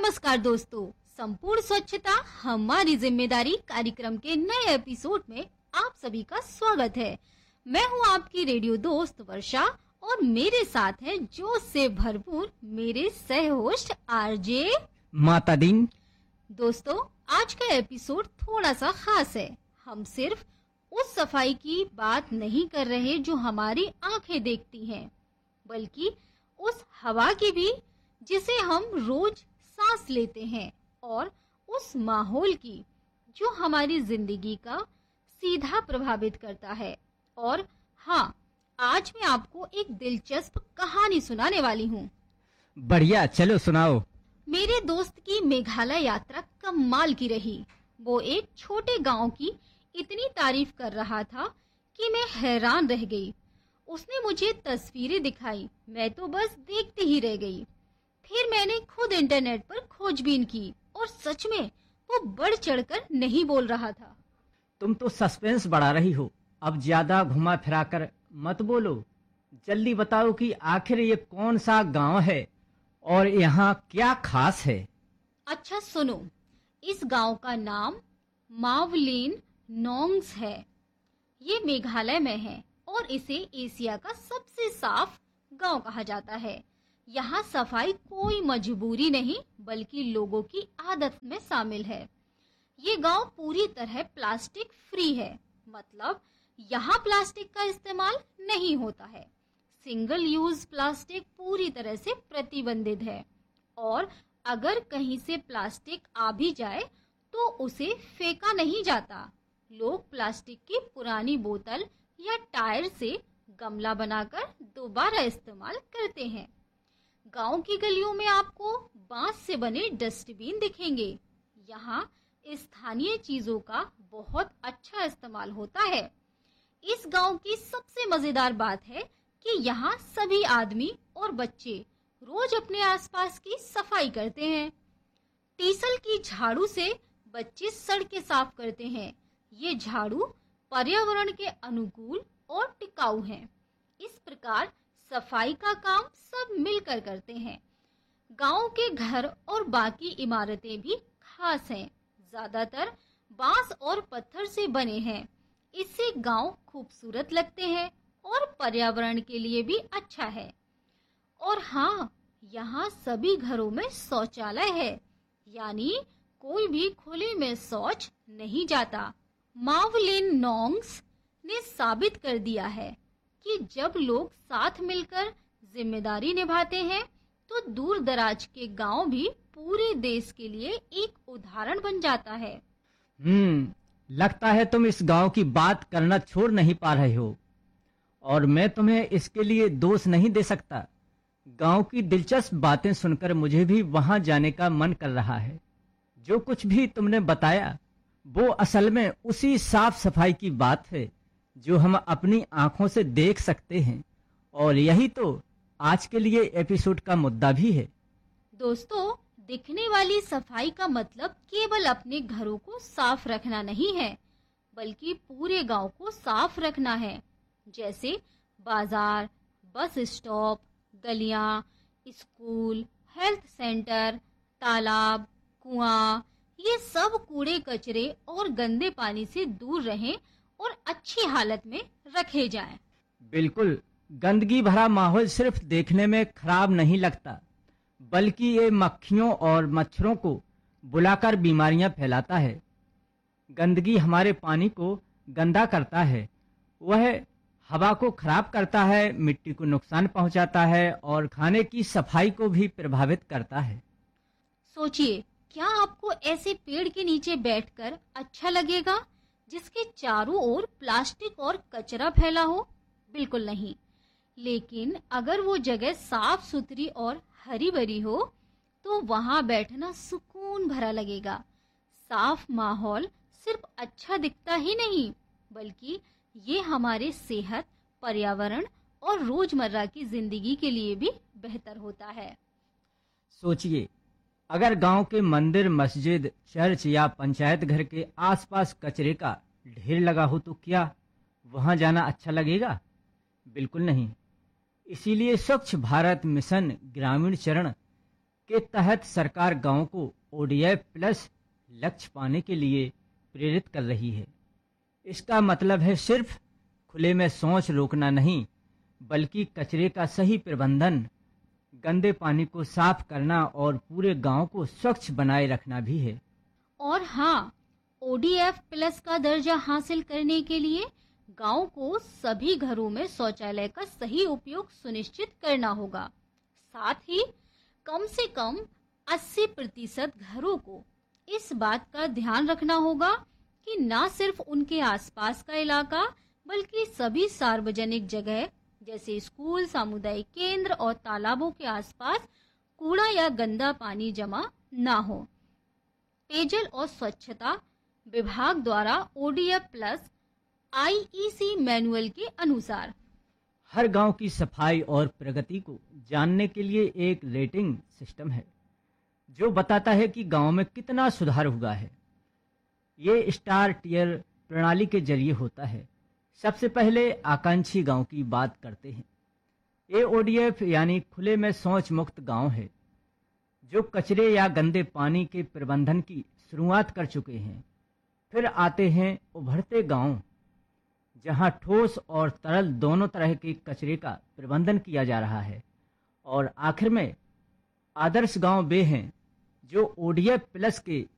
नमस्कार दोस्तों, संपूर्ण स्वच्छता हमारी जिम्मेदारी कार्यक्रम के नए एपिसोड में आप सभी का स्वागत है। मैं हूं आपकी रेडियो दोस्त वर्षा और मेरे साथ है जोश से भरपूर मेरे सह होस्ट आरजे माता दीन। दोस्तों, आज का एपिसोड थोड़ा सा खास है। हम सिर्फ उस सफाई की बात नहीं कर रहे जो हमारी आंखें देखती हैं, बल्कि उस हवा की भी जिसे हम रोज सांस लेते हैं और उस माहौल की जो हमारी जिंदगी का सीधा प्रभावित करता है। और हाँ, आज मैं आपको एक दिलचस्प कहानी सुनाने वाली हूँ। बढ़िया, चलो सुनाओ। मेरे दोस्त की मेघालय यात्रा कमाल की रही। वो एक छोटे गांव की इतनी तारीफ कर रहा था कि मैं हैरान रह गई। उसने मुझे तस्वीरें दिखाई, मैं तो बस देखती ही रह गई। फिर मैंने खुद इंटरनेट पर खोजबीन की और सच में वो बढ़ चढ़कर नहीं बोल रहा था। तुम तो सस्पेंस बढ़ा रही हो। अब ज्यादा घुमा फिरा कर मत बोलो। जल्दी बताओ कि आखिर ये कौन सा गांव है और यहाँ क्या खास है। अच्छा सुनो, इस गांव का नाम मावलिन नोंग्स है। ये मेघालय में है और इसे एशिया का सबसे साफ गांव कहा जाता है। यहाँ सफाई कोई मजबूरी नहीं बल्कि लोगों की आदत में शामिल है। ये गांव पूरी तरह प्लास्टिक फ्री है, मतलब यहाँ प्लास्टिक का इस्तेमाल नहीं होता है। सिंगल यूज प्लास्टिक पूरी तरह से प्रतिबंधित है और अगर कहीं से प्लास्टिक आ भी जाए तो उसे फेंका नहीं जाता। लोग प्लास्टिक की पुरानी बोतल या टायर से गमला बनाकर दोबारा इस्तेमाल करते हैं। गांव की गलियों में आपको बांस से बने डस्टबिन दिखेंगे। यहाँ स्थानीय चीजों का बहुत अच्छा इस्तेमाल होता है। इस गांव की सबसे मजेदार बात है कि यहाँ सभी आदमी और बच्चे रोज अपने आसपास की सफाई करते हैं। टीसल की झाड़ू से बच्चे सड़कें साफ करते हैं। ये झाड़ू पर्यावरण के अनुकूल और टिकाऊ हैं। इस प्रकार सफाई का काम सब मिलकर करते हैं। गांव के घर और बाकी इमारतें भी खास हैं। ज्यादातर बांस और पत्थर से बने हैं। इससे गांव खूबसूरत लगते हैं और पर्यावरण के लिए भी अच्छा है। और हाँ, यहाँ सभी घरों में शौचालय है, यानी कोई भी खुले में शौच नहीं जाता। मावलिन नोंग्स ने साबित कर दिया है कि जब लोग साथ मिलकर जिम्मेदारी निभाते हैं तो दूर दराज के गांव भी पूरे देश के लिए एक उदाहरण बन जाता है। लगता है तुम इस गांव की बात करना छोड़ नहीं पा रहे हो और मैं तुम्हें इसके लिए दोष नहीं दे सकता। गांव की दिलचस्प बातें सुनकर मुझे भी वहां जाने का मन कर रहा है। जो कुछ भी तुमने बताया वो असल में उसी साफ सफाई की बात है जो हम अपनी आंखों से देख सकते हैं, और यही तो आज के लिए एपिसोड का मुद्दा भी है। दोस्तों, दिखने वाली सफाई का मतलब केवल अपने घरों को साफ रखना नहीं है, बल्कि पूरे गांव को साफ रखना है। जैसे बाजार, बस स्टॉप, गलियां, स्कूल, हेल्थ सेंटर, तालाब, कुआं, ये सब कूड़े कचरे और गंदे पानी से दूर रहें और अच्छी हालत में रखे जाएं। बिल्कुल, गंदगी भरा माहौल सिर्फ देखने में खराब नहीं लगता, बल्कि ये मक्खियों और मच्छरों को बुलाकर बीमारियां फैलाता है। गंदगी हमारे पानी को गंदा करता है, वह हवा को खराब करता है, मिट्टी को नुकसान पहुंचाता है और खाने की सफाई को भी प्रभावित करता है। सोचिए, क्या आपको ऐसे पेड़ के नीचे बैठकर अच्छा लगेगा जिसके चारों ओर प्लास्टिक और कचरा फैला हो? बिल्कुल नहीं। लेकिन अगर वो जगह साफ सुथरी और हरी भरी हो तो वहां बैठना सुकून भरा लगेगा। साफ माहौल सिर्फ अच्छा दिखता ही नहीं, बल्कि ये हमारे सेहत, पर्यावरण और रोजमर्रा की जिंदगी के लिए भी बेहतर होता है। सोचिए, अगर गांव के मंदिर, मस्जिद, चर्च या पंचायत घर के आसपास कचरे का ढेर लगा हो तो क्या वहां जाना अच्छा लगेगा? बिल्कुल नहीं। इसीलिए स्वच्छ भारत मिशन ग्रामीण चरण के तहत सरकार गांव को ओडीएफ प्लस लक्ष्य पाने के लिए प्रेरित कर रही है। इसका मतलब है सिर्फ खुले में शौच रोकना नहीं, बल्कि कचरे का सही प्रबंधन, गंदे पानी को साफ करना और पूरे गांव को स्वच्छ बनाए रखना भी है। और हाँ, ओडीएफ प्लस का दर्जा हासिल करने के लिए गांव को सभी घरों में शौचालय का सही उपयोग सुनिश्चित करना होगा। साथ ही कम से कम 80% घरों को इस बात का ध्यान रखना होगा कि न सिर्फ उनके आसपास का इलाका बल्कि सभी सार्वजनिक जगह जैसे स्कूल, सामुदायिक केंद्र और तालाबों के आसपास कूड़ा या गंदा पानी जमा ना हो। पेयजल और स्वच्छता विभाग द्वारा ओडीएफ प्लस आईईसी मैनुअल के अनुसार हर गांव की सफाई और प्रगति को जानने के लिए एक रेटिंग सिस्टम है जो बताता है कि गांव में कितना सुधार हुआ है। ये स्टार टियर प्रणाली के जरिए होता है। सबसे पहले आकांक्षी गांव की बात करते हैं। ये ओडीएफ यानी खुले में शौच मुक्त गांव है जो कचरे या गंदे पानी के प्रबंधन की शुरुआत कर चुके हैं। फिर आते हैं उभरते गांव जहां ठोस और तरल दोनों तरह के कचरे का प्रबंधन किया जा रहा है। और आखिर में आदर्श गांव वे हैं जो ओडीएफ प्लस के